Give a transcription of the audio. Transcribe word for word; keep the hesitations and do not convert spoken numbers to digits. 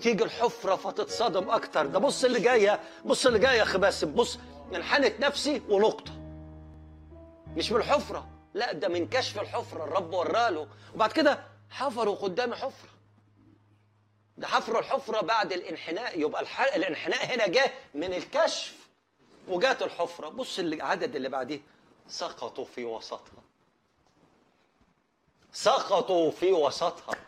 وتيجي الحفرة فتتصدم أكتر. ده بص اللي جاية، بص اللي جاية يا أخي باسم، بص، انحنت نفسي ونقطة. مش من الحفرة، لا ده من كشف الحفرة الرب وراله. وبعد كده حفروا قدامي حفرة. ده حفر الحفرة بعد الانحناء، يبقى الح... الانحناء هنا جه من الكشف وجات الحفرة. بص اللي العدد اللي بعديه، سقطوا في وسطها. سقطوا في وسطها.